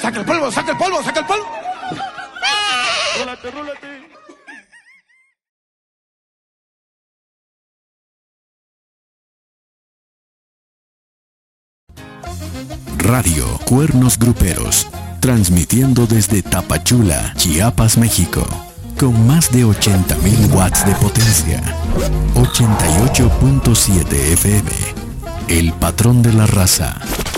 ¡Saca el polvo, saca el polvo, saca el polvo! ¡Rólate, rólate! Radio Cuernos Gruperos, transmitiendo desde Tapachula, Chiapas, México, con más de 80.000 watts de potencia. 88.7 FM, el patrón de la raza.